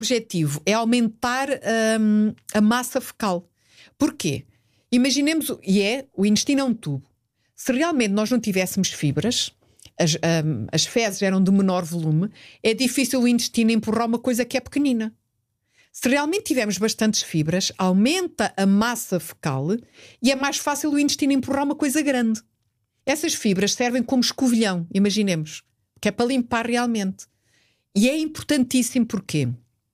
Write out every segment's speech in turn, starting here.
objetivo é aumentar a massa fecal. Porquê? Imaginemos, o intestino é um tubo. Se realmente nós não tivéssemos fibras, as fezes eram de menor volume, é difícil o intestino empurrar uma coisa que é pequenina. Se realmente tivermos bastantes fibras, aumenta a massa fecal e é mais fácil o intestino empurrar uma coisa grande. Essas fibras servem como escovilhão, imaginemos, que é para limpar realmente. E é importantíssimo porque,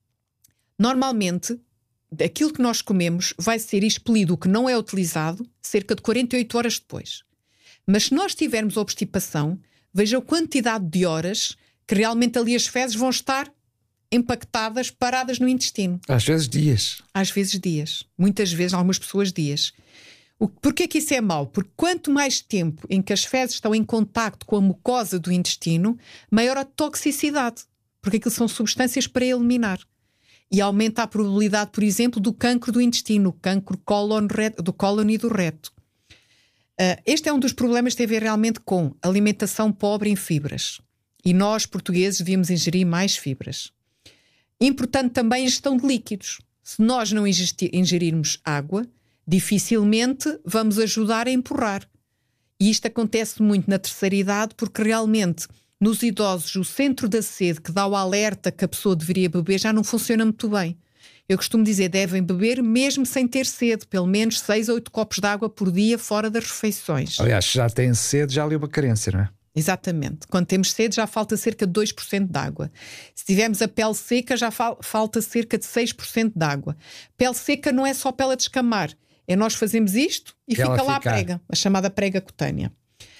normalmente, aquilo que nós comemos vai ser expelido, o que não é utilizado, cerca de 48 horas depois. Mas se nós tivermos obstipação, veja a quantidade de horas que realmente ali as fezes vão estar empactadas, paradas no intestino. Às vezes dias. Às vezes dias. Muitas vezes, algumas pessoas dias. Porquê que isso é mau? Porque quanto mais tempo em que as fezes estão em contacto com a mucosa do intestino, maior a toxicidade. Porque aquilo são substâncias para eliminar. E aumenta a probabilidade, por exemplo, do cancro do intestino, o cancro do cólon e do reto. Este é um dos problemas que tem a ver realmente com alimentação pobre em fibras. E nós, portugueses, devíamos ingerir mais fibras. Importante também a ingestão de líquidos. Se nós não ingerirmos água, dificilmente vamos ajudar a empurrar. E isto acontece muito na terceira idade, porque realmente nos idosos o centro da sede que dá o alerta que a pessoa deveria beber já não funciona muito bem. Eu costumo dizer, devem beber mesmo sem ter sede, pelo menos 6 a 8 copos de água por dia fora das refeições. Aliás, se já têm sede, já ali uma carência, não é? Exatamente. Quando temos sede já falta cerca de 2% de água. Se tivermos a pele seca já falta cerca de 6% de água. Pele seca não é só pele a descamar. É nós fazemos isto e fica lá a prega, a chamada prega cutânea.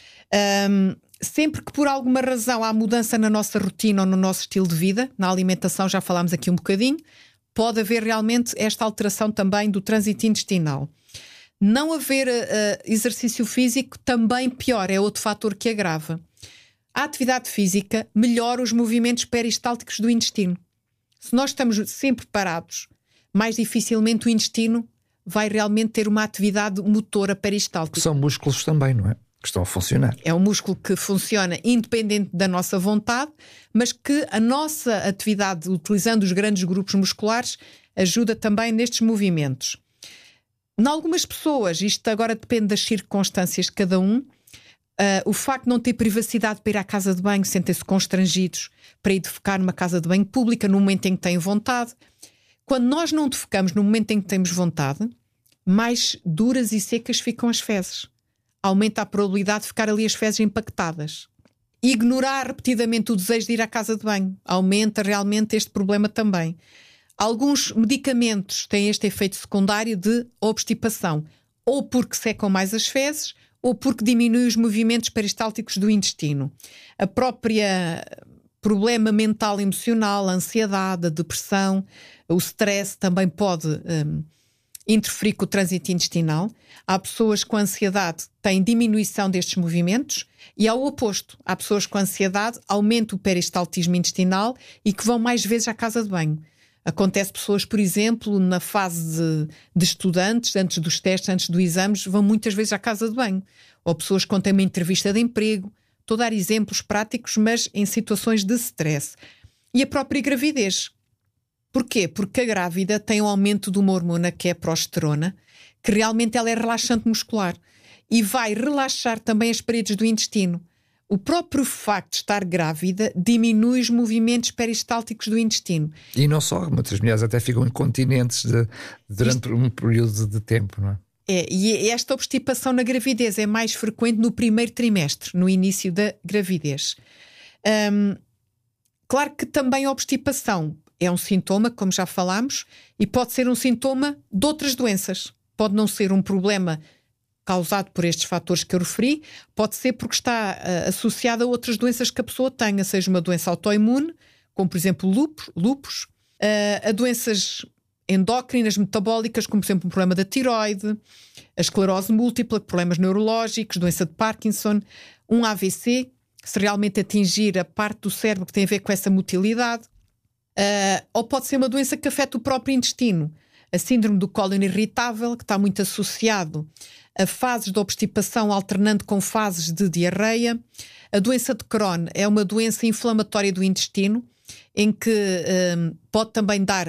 Sempre que por alguma razão há mudança na nossa rotina ou no nosso estilo de vida, na alimentação já falámos aqui um bocadinho, pode haver realmente esta alteração também do trânsito intestinal. Não haver exercício físico também pior, é outro fator que agrava. A atividade física melhora os movimentos peristálticos do intestino. Se nós estamos sempre parados, mais dificilmente o intestino vai realmente ter uma atividade motora peristáltica. São músculos também, não é? Que estão a funcionar. É um músculo que funciona independente da nossa vontade, mas que a nossa atividade, utilizando os grandes grupos musculares, ajuda também nestes movimentos. Em algumas pessoas, isto agora depende das circunstâncias de cada um, o facto de não ter privacidade para ir à casa de banho, sentem-se constrangidos para ir defecar numa casa de banho pública no momento em que têm vontade. Quando nós não defecamos no momento em que temos vontade, mais duras e secas ficam as fezes. Aumenta a probabilidade de ficar ali as fezes impactadas. Ignorar repetidamente o desejo de ir à casa de banho aumenta realmente este problema também. Alguns medicamentos têm este efeito secundário de obstipação, ou porque secam mais as fezes, ou porque diminuem os movimentos peristálticos do intestino. A própria problema mental, emocional, a ansiedade, a depressão, o stress também pode interferir com o trânsito intestinal. Há pessoas com ansiedade que têm diminuição destes movimentos e ao oposto. Há pessoas com ansiedade, aumenta o peristaltismo intestinal e que vão mais vezes à casa de banho. Acontece pessoas, por exemplo, na fase de estudantes, antes dos testes, antes dos exames, vão muitas vezes à casa de banho. Ou pessoas que têm uma entrevista de emprego. Estou a dar exemplos práticos, mas em situações de stress. E a própria gravidez. Porquê? Porque a grávida tem um aumento de uma hormona que é a progesterona, que realmente ela é relaxante muscular e vai relaxar também as paredes do intestino. O próprio facto de estar grávida diminui os movimentos peristálticos do intestino. E não só, muitas mulheres até ficam incontinentes durante um período de tempo, não é? E esta obstipação na gravidez é mais frequente no primeiro trimestre, no início da gravidez. Claro que também a obstipação é um sintoma, como já falámos, e pode ser um sintoma de outras doenças. Pode não ser um problema causado por estes fatores que eu referi, pode ser porque está associado a outras doenças que a pessoa tenha, seja uma doença autoimune, como por exemplo lúpus, a doenças endócrinas, metabólicas, como por exemplo um problema da tiroide, a esclerose múltipla, problemas neurológicos, doença de Parkinson, um AVC, se realmente atingir a parte do cérebro que tem a ver com essa motilidade, ou pode ser uma doença que afeta o próprio intestino, a síndrome do cólon irritável, que está muito associado a fases de obstipação alternando com fases de diarreia. A doença de Crohn é uma doença inflamatória do intestino em que pode também dar